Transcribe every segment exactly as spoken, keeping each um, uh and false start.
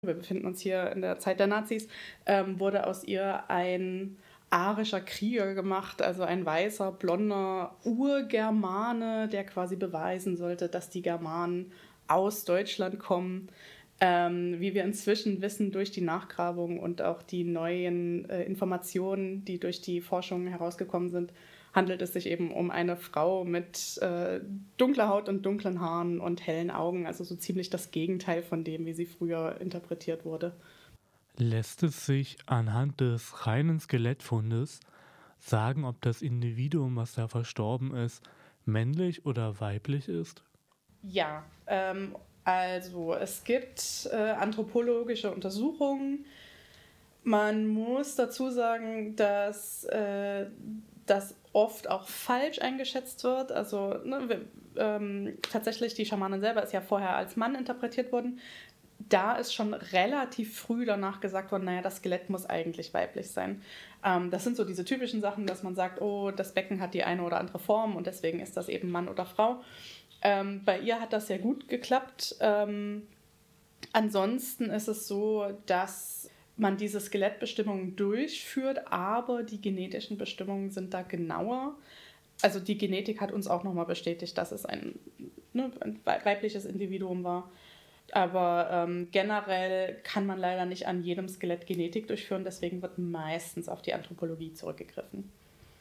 wir befinden uns hier in der Zeit der Nazis, ähm, wurde aus ihr ein arischer Krieger gemacht, also ein weißer, blonder Urgermane, der quasi beweisen sollte, dass die Germanen aus Deutschland kommen. Ähm, wie wir inzwischen wissen durch die Nachgrabung und auch die neuen äh, Informationen, die durch die Forschung herausgekommen sind, handelt es sich eben um eine Frau mit äh, dunkler Haut und dunklen Haaren und hellen Augen, also so ziemlich das Gegenteil von dem, wie sie früher interpretiert wurde. Lässt es sich anhand des reinen Skelettfundes sagen, ob das Individuum, was da verstorben ist, männlich oder weiblich ist? Ja, ähm, also es gibt äh, anthropologische Untersuchungen. Man muss dazu sagen, dass äh, das oft auch falsch eingeschätzt wird. Also ne, wir, ähm, tatsächlich, die Schamanin selber ist ja vorher als Mann interpretiert worden. Da ist schon relativ früh danach gesagt worden, naja, das Skelett muss eigentlich weiblich sein. Ähm, das sind so diese typischen Sachen, dass man sagt, oh, das Becken hat die eine oder andere Form und deswegen ist das eben Mann oder Frau. Ähm, bei ihr hat das sehr gut geklappt. Ähm, ansonsten ist es so, dass man diese Skelettbestimmungen durchführt, aber die genetischen Bestimmungen sind da genauer. Also die Genetik hat uns auch nochmal bestätigt, dass es ein, ne, ein weibliches Individuum war. Aber ähm, generell kann man leider nicht an jedem Skelett Genetik durchführen, deswegen wird meistens auf die Anthropologie zurückgegriffen.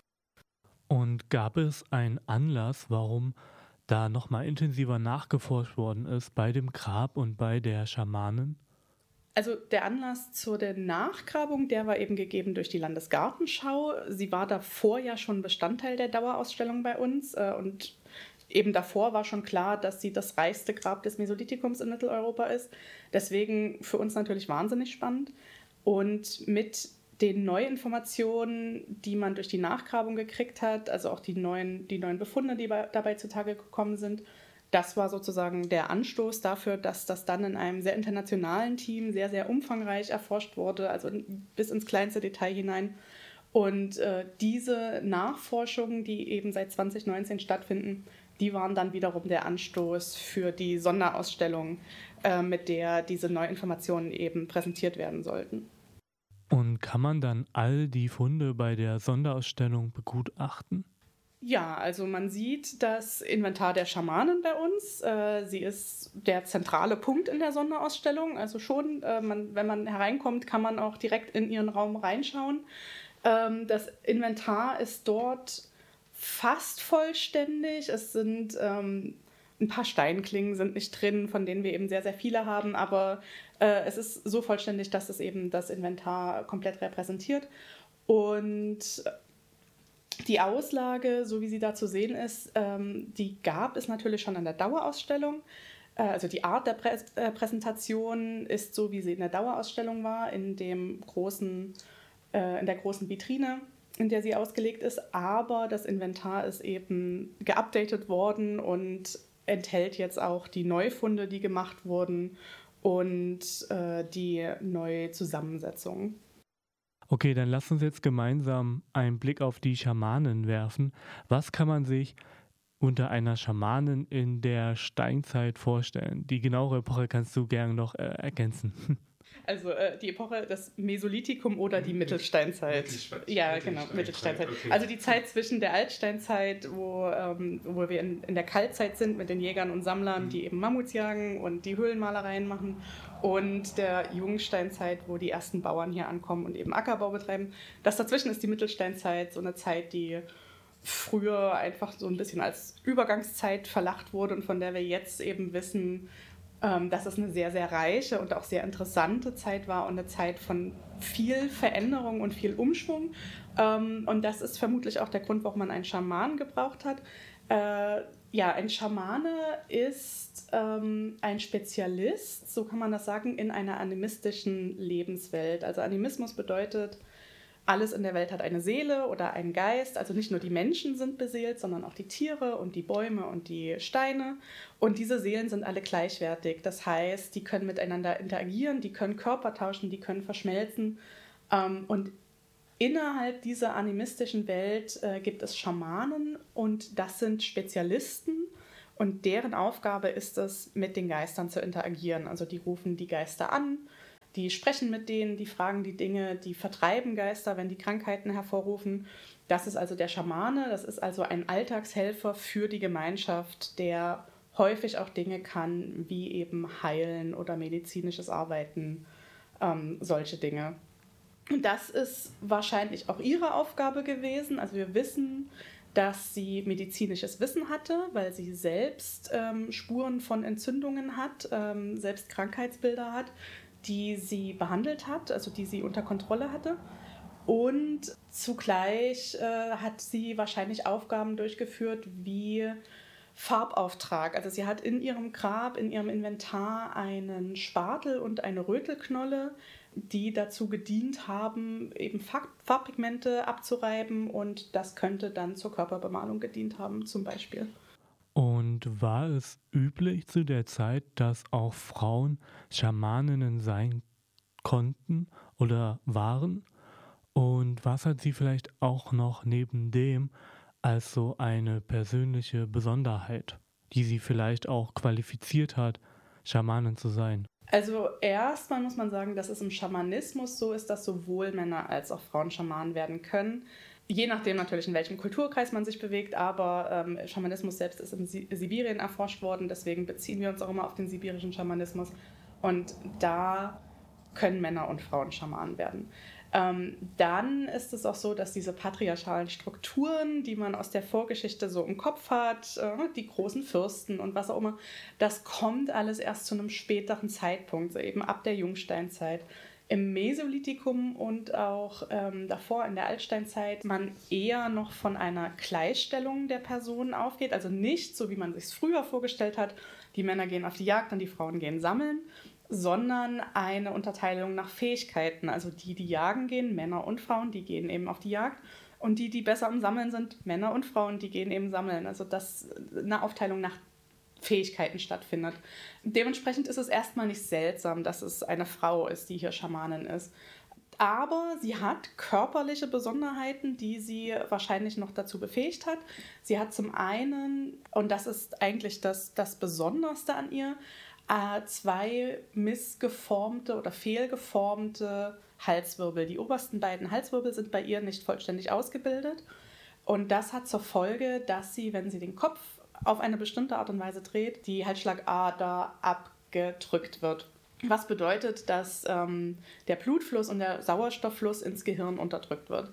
Und gab es einen Anlass, warum da nochmal intensiver nachgeforscht worden ist bei dem Grab und bei der Schamanin? Also der Anlass zu der Nachgrabung, der war eben gegeben durch die Landesgartenschau. Sie war davor ja schon Bestandteil der Dauerausstellung bei uns äh, und eben davor war schon klar, dass sie das reichste Grab des Mesolithikums in Mitteleuropa ist. Deswegen für uns natürlich wahnsinnig spannend. Und mit den Neuinformationen, die man durch die Nachgrabung gekriegt hat, also auch die neuen, die neuen Befunde, die bei, dabei zutage gekommen sind, das war sozusagen der Anstoß dafür, dass das dann in einem sehr internationalen Team sehr, sehr umfangreich erforscht wurde, also bis ins kleinste Detail hinein. Und äh, diese Nachforschungen, die eben seit zwanzig neunzehn stattfinden, die waren dann wiederum der Anstoß für die Sonderausstellung, äh, mit der diese Neuinformationen eben präsentiert werden sollten. Und kann man dann all die Funde bei der Sonderausstellung begutachten? Ja, also man sieht das Inventar der Schamanen bei uns. Äh, sie ist der zentrale Punkt in der Sonderausstellung. Also schon, äh, man, wenn man hereinkommt, kann man auch direkt in ihren Raum reinschauen. Ähm, das Inventar ist dort fast vollständig. Es sind ähm, ein paar Steinklingen sind nicht drin, von denen wir eben sehr, sehr viele haben. Aber äh, es ist so vollständig, dass es eben das Inventar komplett repräsentiert. Und die Auslage, so wie sie da zu sehen ist, ähm, die gab es natürlich schon in der Dauerausstellung. Äh, also die Art der Prä äh, Präsentation ist so, wie sie in der Dauerausstellung war, in, dem großen, äh, in der großen Vitrine, in der sie ausgelegt ist. Aber das Inventar ist eben geupdatet worden und enthält jetzt auch die Neufunde, die gemacht wurden und äh, die neue Zusammensetzung. Okay, dann lass uns jetzt gemeinsam einen Blick auf die Schamanen werfen. Was kann man sich unter einer Schamanin in der Steinzeit vorstellen? Die genauere Epoche kannst du gerne noch äh, ergänzen. Also äh, die Epoche, das Mesolithikum oder die Mittelsteinzeit. Mittelsteinzeit. Ja, genau, Mittelsteinzeit. Okay. Also die Zeit zwischen der Altsteinzeit, wo, ähm, wo wir in, in der Kaltzeit sind mit den Jägern und Sammlern, die eben Mammuts jagen und die Höhlenmalereien machen, und der Jungsteinzeit, wo die ersten Bauern hier ankommen und eben Ackerbau betreiben. Das dazwischen ist die Mittelsteinzeit, so eine Zeit, die früher einfach so ein bisschen als Übergangszeit verlacht wurde und von der wir jetzt eben wissen, dass es eine sehr, sehr reiche und auch sehr interessante Zeit war und eine Zeit von viel Veränderung und viel Umschwung. Und das ist vermutlich auch der Grund, warum man einen Schamanen gebraucht hat. Ja, ein Schamane ist ein Spezialist, so kann man das sagen, in einer animistischen Lebenswelt. Also Animismus bedeutet, alles in der Welt hat eine Seele oder einen Geist. Also nicht nur die Menschen sind beseelt, sondern auch die Tiere und die Bäume und die Steine. Und diese Seelen sind alle gleichwertig. Das heißt, die können miteinander interagieren, die können Körper tauschen, die können verschmelzen. Und innerhalb dieser animistischen Welt gibt es Schamanen und das sind Spezialisten. Und deren Aufgabe ist es, mit den Geistern zu interagieren. Also die rufen die Geister an, Die sprechen mit denen, die fragen die Dinge, die vertreiben Geister, wenn die Krankheiten hervorrufen. Das ist also der Schamane, das ist also ein Alltagshelfer für die Gemeinschaft, der häufig auch Dinge kann, wie eben heilen oder medizinisches Arbeiten, ähm, solche Dinge. Und das ist wahrscheinlich auch ihre Aufgabe gewesen. Also wir wissen, dass sie medizinisches Wissen hatte, weil sie selbst ähm, Spuren von Entzündungen hat, ähm, selbst Krankheitsbilder hat, die sie behandelt hat, also die sie unter Kontrolle hatte. Und zugleich äh, hat sie wahrscheinlich Aufgaben durchgeführt wie Farbauftrag. Also sie hat in ihrem Grab, in ihrem Inventar einen Spatel und eine Rötelknolle, die dazu gedient haben, eben Farbpigmente abzureiben, und das könnte dann zur Körperbemalung gedient haben, zum Beispiel. Und war es üblich zu der Zeit, dass auch Frauen Schamaninnen sein konnten oder waren? Und was hat sie vielleicht auch noch neben dem als so eine persönliche Besonderheit, die sie vielleicht auch qualifiziert hat, Schamanin zu sein? Also erstmal muss man sagen, dass es im Schamanismus so ist, dass sowohl Männer als auch Frauen Schamanen werden können. Je nachdem natürlich, in welchem Kulturkreis man sich bewegt, aber ähm, Schamanismus selbst ist in Si- Sibirien erforscht worden, deswegen beziehen wir uns auch immer auf den sibirischen Schamanismus. Und da können Männer und Frauen Schamanen werden. Ähm, dann ist es auch so, dass diese patriarchalen Strukturen, die man aus der Vorgeschichte so im Kopf hat, äh, die großen Fürsten und was auch immer, das kommt alles erst zu einem späteren Zeitpunkt, so eben ab der Jungsteinzeit. Im Mesolithikum und auch ähm, davor in der Altsteinzeit man eher noch von einer Gleichstellung der Personen aufgeht, also nicht so, wie man sich es früher vorgestellt hat, die Männer gehen auf die Jagd und die Frauen gehen sammeln, sondern eine Unterteilung nach Fähigkeiten. Also die, die jagen gehen, Männer und Frauen, die gehen eben auf die Jagd. Und die, die besser im Sammeln sind, Männer und Frauen, die gehen eben sammeln. Also dass eine Aufteilung nach Fähigkeiten stattfindet. Dementsprechend ist es erstmal nicht seltsam, dass es eine Frau ist, die hier Schamanin ist. Aber sie hat körperliche Besonderheiten, die sie wahrscheinlich noch dazu befähigt hat. Sie hat zum einen, und das ist eigentlich das, das Besonderste an ihr, äh, zwei missgeformte oder fehlgeformte Halswirbel. Die obersten beiden Halswirbel sind bei ihr nicht vollständig ausgebildet. Und das hat zur Folge, dass sie, wenn sie den Kopf auf eine bestimmte Art und Weise dreht, die Halsschlagader abgedrückt wird. Was bedeutet, dass ähm, der Blutfluss und der Sauerstofffluss ins Gehirn unterdrückt wird.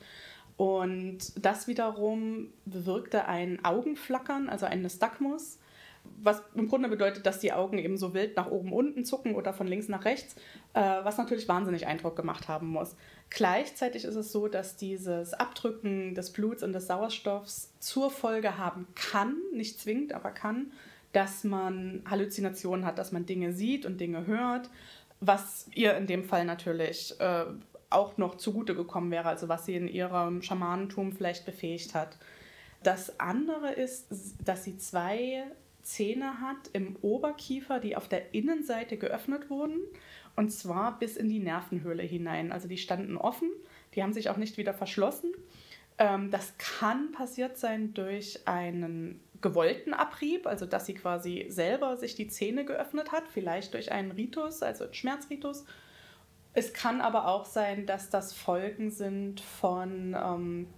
Und das wiederum bewirkte ein Augenflackern, also ein Nystagmus, was im Grunde bedeutet, dass die Augen eben so wild nach oben unten zucken oder von links nach rechts, äh, was natürlich wahnsinnig Eindruck gemacht haben muss. Gleichzeitig ist es so, dass dieses Abdrücken des Bluts und des Sauerstoffs zur Folge haben kann, nicht zwingend, aber kann, dass man Halluzinationen hat, dass man Dinge sieht und Dinge hört, was ihr in dem Fall natürlich äh, auch noch zugute gekommen wäre, also was sie in ihrem Schamanentum vielleicht befähigt hat. Das andere ist, dass sie zwei Zähne hat im Oberkiefer, die auf der Innenseite geöffnet wurden, und zwar bis in die Nervenhöhle hinein. Also die standen offen, die haben sich auch nicht wieder verschlossen. Ähm, das kann passiert sein durch einen gewollten Abrieb, also dass sie quasi selber sich die Zähne geöffnet hat, vielleicht durch einen Ritus, also einen Schmerzritus. Es kann aber auch sein, dass das Folgen sind von... Ähm,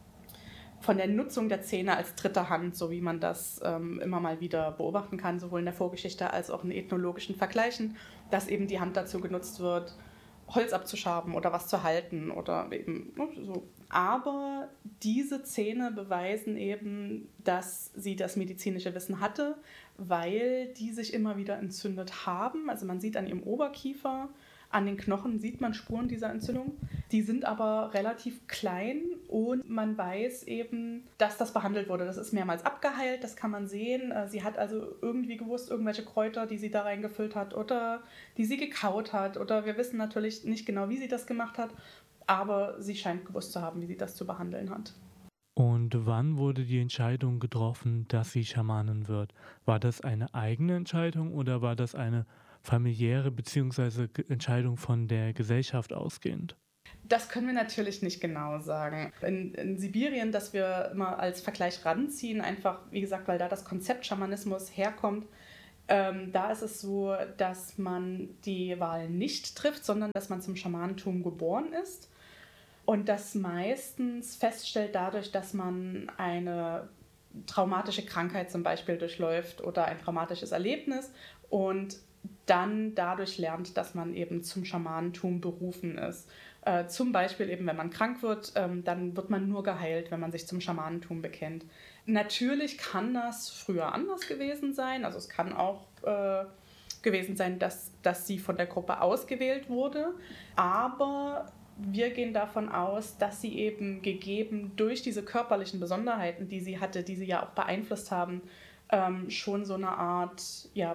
von der Nutzung der Zähne als dritte Hand, so wie man das ähm, immer mal wieder beobachten kann, sowohl in der Vorgeschichte als auch in ethnologischen Vergleichen, dass eben die Hand dazu genutzt wird, Holz abzuschaben oder was zu halten oder eben so. Aber diese Zähne beweisen eben, dass sie das medizinische Wissen hatte, weil die sich immer wieder entzündet haben. Also man sieht an ihrem Oberkiefer, an den Knochen sieht man Spuren dieser Entzündung. Die sind aber relativ klein und man weiß eben, dass das behandelt wurde. Das ist mehrmals abgeheilt, das kann man sehen. Sie hat also irgendwie gewusst, irgendwelche Kräuter, die sie da reingefüllt hat oder die sie gekaut hat. Oder wir wissen natürlich nicht genau, wie sie das gemacht hat, aber sie scheint gewusst zu haben, wie sie das zu behandeln hat. Und wann wurde die Entscheidung getroffen, dass sie Schamanin wird? War das eine eigene Entscheidung oder war das eine familiäre bzw. Entscheidung von der Gesellschaft ausgehend? Das können wir natürlich nicht genau sagen. In, in Sibirien, das wir immer als Vergleich ranziehen, einfach, wie gesagt, weil da das Konzept Schamanismus herkommt, Ähm, da ist es so, dass man die Wahl nicht trifft, sondern dass man zum Schamanentum geboren ist und das meistens feststellt dadurch, dass man eine traumatische Krankheit zum Beispiel durchläuft oder ein traumatisches Erlebnis und dann dadurch lernt, dass man eben zum Schamanentum berufen ist. Äh, zum Beispiel eben, wenn man krank wird, ähm, dann wird man nur geheilt, wenn man sich zum Schamanentum bekennt. Natürlich kann das früher anders gewesen sein. Also es kann auch äh, gewesen sein, dass, dass sie von der Gruppe ausgewählt wurde. Aber wir gehen davon aus, dass sie eben gegeben durch diese körperlichen Besonderheiten, die sie hatte, die sie ja auch beeinflusst haben, ähm, schon so eine Art, ja,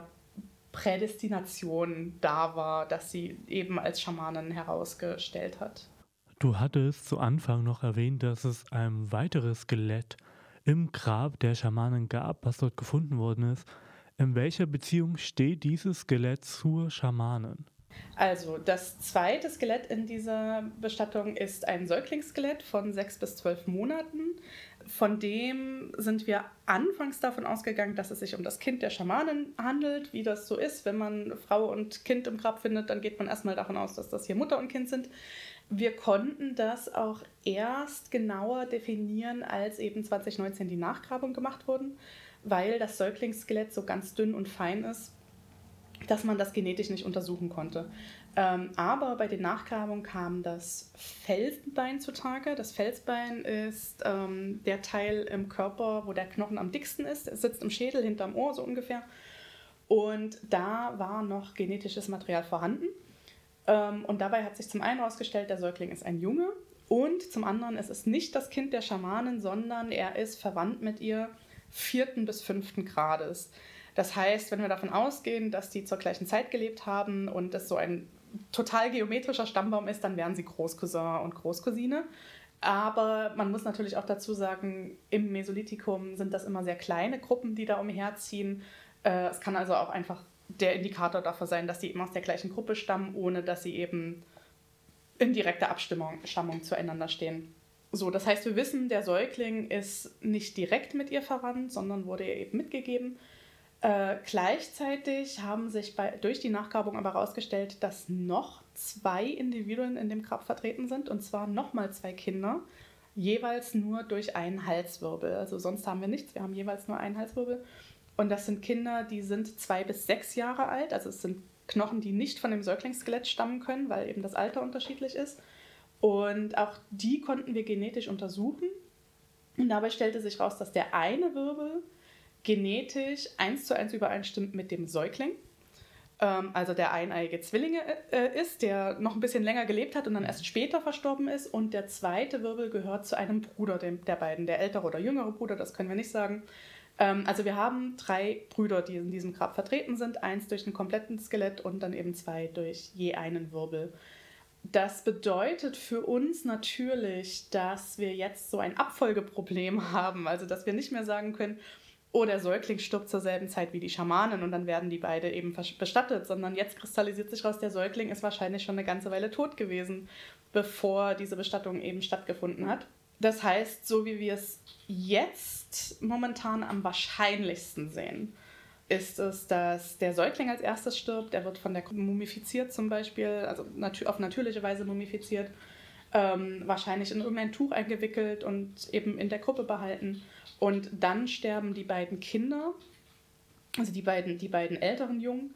Prädestination da war, dass sie eben als Schamanin herausgestellt hat. Du hattest zu Anfang noch erwähnt, dass es ein weiteres Skelett im Grab der Schamanen gab, was dort gefunden worden ist. In welcher Beziehung steht dieses Skelett zur Schamanin? Also das zweite Skelett in dieser Bestattung ist ein Säuglingsskelett von sechs bis zwölf Monaten. Von dem sind wir anfangs davon ausgegangen, dass es sich um das Kind der Schamanin handelt, wie das so ist. Wenn man Frau und Kind im Grab findet, dann geht man erstmal davon aus, dass das hier Mutter und Kind sind. Wir konnten das auch erst genauer definieren, als eben zwanzig neunzehn die Nachgrabung gemacht wurden, weil das Säuglingsskelett so ganz dünn und fein ist, dass man das genetisch nicht untersuchen konnte. Ähm, aber bei den Nachgrabungen kam das Felsbein zutage. Das Felsbein ist ähm, der Teil im Körper, wo der Knochen am dicksten ist. Es sitzt im Schädel, hinterm Ohr so ungefähr. Und da war noch genetisches Material vorhanden. Ähm, und dabei hat sich zum einen herausgestellt, der Säugling ist ein Junge. Und zum anderen ist es nicht das Kind der Schamanin, sondern er ist verwandt mit ihr vierten bis fünften Grades. Das heißt, wenn wir davon ausgehen, dass die zur gleichen Zeit gelebt haben und es so ein total geometrischer Stammbaum ist, dann wären sie Großcousin und Großcousine. Aber man muss natürlich auch dazu sagen, im Mesolithikum sind das immer sehr kleine Gruppen, die da umherziehen. Es kann also auch einfach der Indikator dafür sein, dass sie eben aus der gleichen Gruppe stammen, ohne dass sie eben in direkter Abstimmung Stammung zueinander stehen. So, das heißt, wir wissen, der Säugling ist nicht direkt mit ihr verwandt, sondern wurde ihr eben mitgegeben. Äh, gleichzeitig haben sich bei, durch die Nachgrabung aber herausgestellt, dass noch zwei Individuen in dem Grab vertreten sind, und zwar nochmal zwei Kinder, jeweils nur durch einen Halswirbel. Also sonst haben wir nichts, wir haben jeweils nur einen Halswirbel. Und das sind Kinder, die sind zwei bis sechs Jahre alt, also es sind Knochen, die nicht von dem Säuglingsskelett stammen können, weil eben das Alter unterschiedlich ist. Und auch die konnten wir genetisch untersuchen. Und dabei stellte sich raus, dass der eine Wirbel genetisch eins zu eins übereinstimmt mit dem Säugling. Ähm, also der eineiige Zwillinge äh, ist, der noch ein bisschen länger gelebt hat und dann erst später verstorben ist. Und der zweite Wirbel gehört zu einem Bruder dem, der beiden, der ältere oder jüngere Bruder, das können wir nicht sagen. Ähm, also wir haben drei Brüder, die in diesem Grab vertreten sind. Eins durch ein komplettes Skelett und dann eben zwei durch je einen Wirbel. Das bedeutet für uns natürlich, dass wir jetzt so ein Abfolgeproblem haben. Also dass wir nicht mehr sagen können, oh, der Säugling stirbt zur selben Zeit wie die Schamanen und dann werden die beide eben bestattet, sondern jetzt kristallisiert sich raus, der Säugling ist wahrscheinlich schon eine ganze Weile tot gewesen, bevor diese Bestattung eben stattgefunden hat. Das heißt, so wie wir es jetzt momentan am wahrscheinlichsten sehen, ist es, dass der Säugling als erstes stirbt. Er wird von der Gruppe mumifiziert zum Beispiel, also nat- auf natürliche Weise mumifiziert, ähm, wahrscheinlich in irgendein Tuch eingewickelt und eben in der Gruppe behalten. Und dann sterben die beiden Kinder, also die beiden, die beiden älteren Jungen,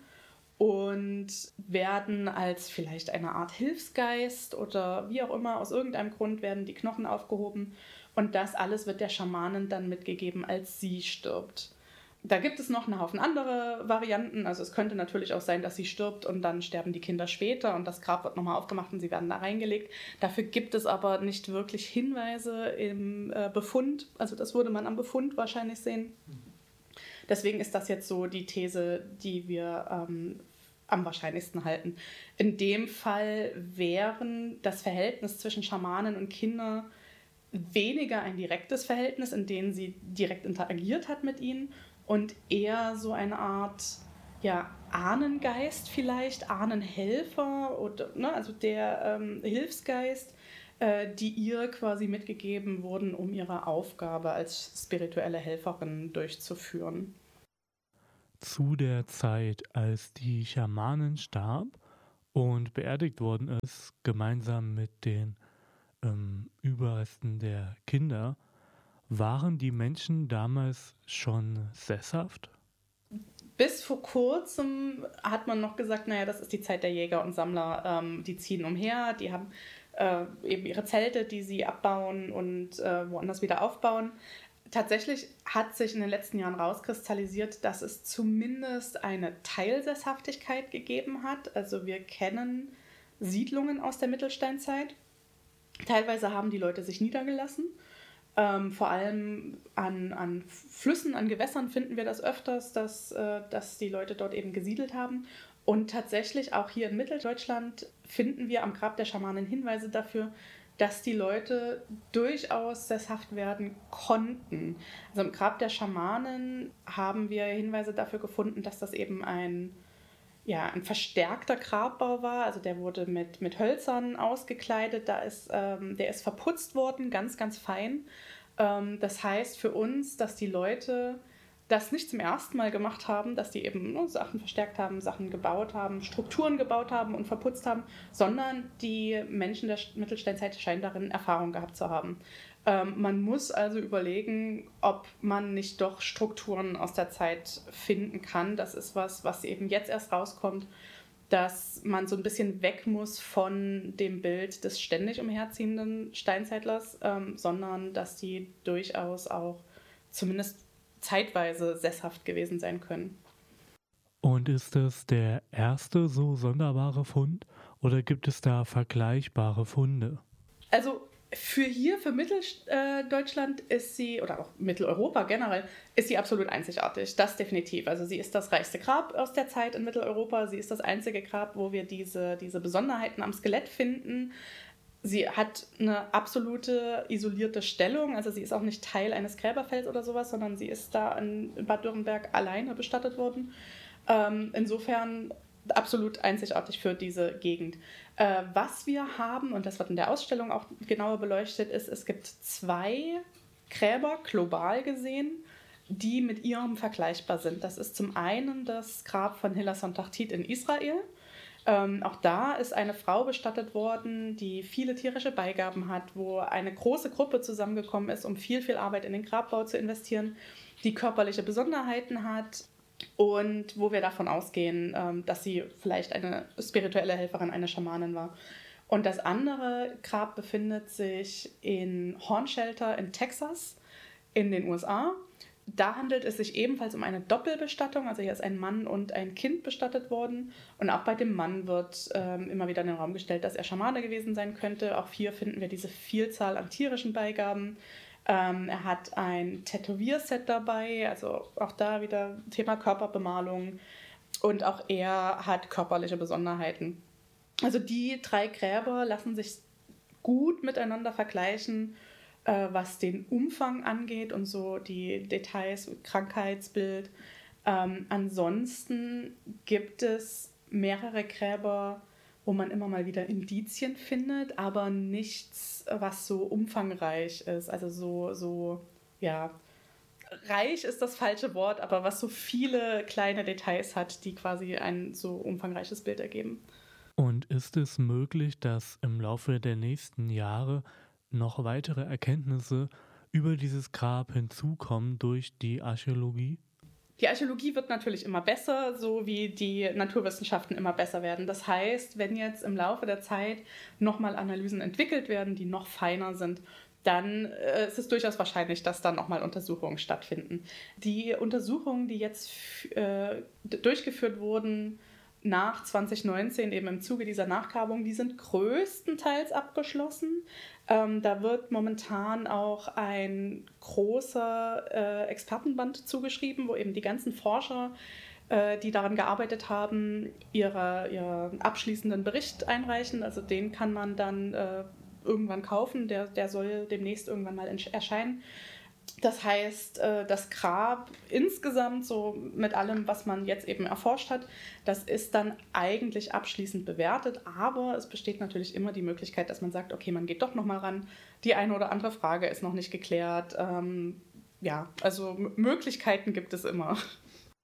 und werden als vielleicht eine Art Hilfsgeist oder wie auch immer, aus irgendeinem Grund werden die Knochen aufgehoben. Und das alles wird der Schamanin dann mitgegeben, als sie stirbt. Da gibt es noch einen Haufen andere Varianten. Also es könnte natürlich auch sein, dass sie stirbt und dann sterben die Kinder später und das Grab wird nochmal aufgemacht und sie werden da reingelegt. Dafür gibt es aber nicht wirklich Hinweise im äh, Befund. Also das würde man am Befund wahrscheinlich sehen. Deswegen ist das jetzt so die These, die wir ähm, am wahrscheinlichsten halten. In dem Fall wären das Verhältnis zwischen Schamanen und Kindern weniger ein direktes Verhältnis, in dem sie direkt interagiert hat mit ihnen, und eher so eine Art ja, Ahnengeist vielleicht, Ahnenhelfer, oder, ne, also der ähm, Hilfsgeist, äh, die ihr quasi mitgegeben wurden, um ihre Aufgabe als spirituelle Helferin durchzuführen. zu der Zeit, als die Schamanin starb und beerdigt worden ist, gemeinsam mit den ähm, Überresten der Kinder, waren die Menschen damals schon sesshaft? Bis vor kurzem hat man noch gesagt, naja, das ist die Zeit der Jäger und Sammler, ähm, die ziehen umher, die haben äh, eben ihre Zelte, die sie abbauen und äh, woanders wieder aufbauen. Tatsächlich hat sich in den letzten Jahren rauskristallisiert, dass es zumindest eine Teilsesshaftigkeit gegeben hat. Also wir kennen Siedlungen aus der Mittelsteinzeit. Teilweise haben die Leute sich niedergelassen. Ähm, vor allem an, an Flüssen, an Gewässern finden wir das öfters, dass, äh, dass die Leute dort eben gesiedelt haben. Und tatsächlich auch hier in Mitteldeutschland finden wir am Grab der Schamanen Hinweise dafür, dass die Leute durchaus sesshaft werden konnten. Also im Grab der Schamanen haben wir Hinweise dafür gefunden, dass das eben ein, ja, ein verstärkter Grabbau war. Also der wurde mit, mit Hölzern ausgekleidet, da ist, ähm, der ist verputzt worden, ganz, ganz fein. Ähm, das heißt für uns, dass die Leute das nicht zum ersten Mal gemacht haben, dass die eben ne, Sachen verstärkt haben, Sachen gebaut haben, Strukturen gebaut haben und verputzt haben, sondern die Menschen der Mittelsteinzeit scheinen darin Erfahrung gehabt zu haben. Ähm, man muss also überlegen, ob man nicht doch Strukturen aus der Zeit finden kann. Das ist was, was eben jetzt erst rauskommt, dass man so ein bisschen weg muss von dem Bild des ständig umherziehenden Steinzeitlers, ähm, sondern dass die durchaus auch zumindest zeitweise sesshaft gewesen sein können. Und ist es der erste so sonderbare Fund oder gibt es da vergleichbare Funde? Also für hier, für Mitteldeutschland ist sie, oder auch Mitteleuropa generell, ist sie absolut einzigartig. Das definitiv. Also sie ist das reichste Grab aus der Zeit in Mitteleuropa. Sie ist das einzige Grab, wo wir diese, diese Besonderheiten am Skelett finden. Sie hat eine absolute isolierte Stellung, also sie ist auch nicht Teil eines Gräberfelds oder sowas, sondern sie ist da in Bad Dürrenberg alleine bestattet worden. Ähm, insofern absolut einzigartig für diese Gegend. Äh, was wir haben, und das wird in der Ausstellung auch genauer beleuchtet, ist, es gibt zwei Gräber, global gesehen, die mit ihrem vergleichbar sind. Das ist zum einen das Grab von Hilla Sontachtit in Israel. Ähm, auch da ist eine Frau bestattet worden, die viele tierische Beigaben hat, wo eine große Gruppe zusammengekommen ist, um viel, viel Arbeit in den Grabbau zu investieren, die körperliche Besonderheiten hat und wo wir davon ausgehen, ähm, dass sie vielleicht eine spirituelle Helferin, eine Schamanin war. Und das andere Grab befindet sich in Hornshelter in Texas in den U S A. Da handelt es sich ebenfalls um eine Doppelbestattung, also hier ist ein Mann und ein Kind bestattet worden und auch bei dem Mann wird ähm, immer wieder in den Raum gestellt, dass er Schamane gewesen sein könnte. Auch hier finden wir diese Vielzahl an tierischen Beigaben. Ähm, er hat ein Tätowierset dabei, also auch da wieder Thema Körperbemalung und auch er hat körperliche Besonderheiten. Also die drei Gräber lassen sich gut miteinander vergleichen, was den Umfang angeht und so die Details, Krankheitsbild. Ähm, ansonsten gibt es mehrere Gräber, wo man immer mal wieder Indizien findet, aber nichts, was so umfangreich ist. Also so, so, ja, reich ist das falsche Wort, aber was so viele kleine Details hat, die quasi ein so umfangreiches Bild ergeben. Und ist es möglich, dass im Laufe der nächsten Jahre noch weitere Erkenntnisse über dieses Grab hinzukommen durch die Archäologie? Die Archäologie wird natürlich immer besser, so wie die Naturwissenschaften immer besser werden. Das heißt, wenn jetzt im Laufe der Zeit nochmal Analysen entwickelt werden, die noch feiner sind, dann äh, ist es durchaus wahrscheinlich, dass dann nochmal Untersuchungen stattfinden. Die Untersuchungen, die jetzt äh, durchgeführt wurden, nach zwanzig neunzehn, eben im Zuge dieser Nachgrabung, die sind größtenteils abgeschlossen. Ähm, da wird momentan auch ein großer äh, Expertenband zugeschrieben, wo eben die ganzen Forscher, äh, die daran gearbeitet haben, ihre, ihren abschließenden Bericht einreichen. Also den kann man dann äh, irgendwann kaufen, der, der soll demnächst irgendwann mal erscheinen. Das heißt, das Grab insgesamt, so mit allem, was man jetzt eben erforscht hat, das ist dann eigentlich abschließend bewertet, aber es besteht natürlich immer die Möglichkeit, dass man sagt, okay, man geht doch nochmal ran, die eine oder andere Frage ist noch nicht geklärt. Ähm, ja, also M- Möglichkeiten gibt es immer.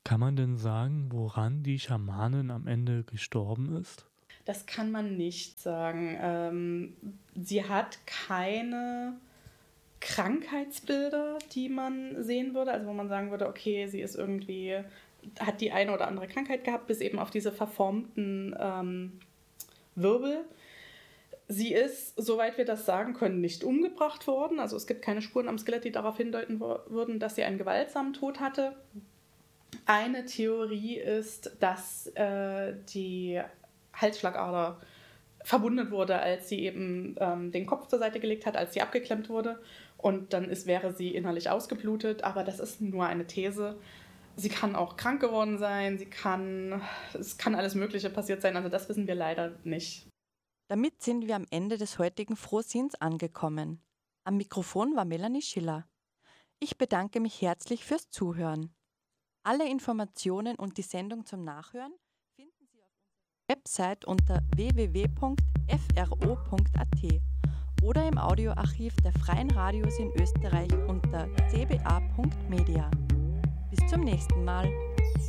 Kann man denn sagen, woran die Schamanin am Ende gestorben ist? Das kann man nicht sagen. Ähm, sie hat keine Krankheitsbilder, die man sehen würde, also wo man sagen würde, okay, sie ist irgendwie, hat die eine oder andere Krankheit gehabt, bis eben auf diese verformten ähm, Wirbel. Sie ist, soweit wir das sagen können, nicht umgebracht worden. Also es gibt keine Spuren am Skelett, die darauf hindeuten würden, dass sie einen gewaltsamen Tod hatte. Eine Theorie ist, dass äh, die Halsschlagader verwundet wurde, als sie eben ähm, den Kopf zur Seite gelegt hat, als sie abgeklemmt wurde. Und dann ist, wäre sie innerlich ausgeblutet. Aber das ist nur eine These. Sie kann auch krank geworden sein. Sie kann, es kann alles Mögliche passiert sein. Also das wissen wir leider nicht. Damit sind wir am Ende des heutigen Frohsinns angekommen. Am Mikrofon war Melanie Schiller. Ich bedanke mich herzlich fürs Zuhören. Alle Informationen und die Sendung zum Nachhören finden Sie auf unserer Website unter w w w punkt f r o punkt a t oder im Audioarchiv der Freien Radios in Österreich unter c b a punkt media. Bis zum nächsten Mal.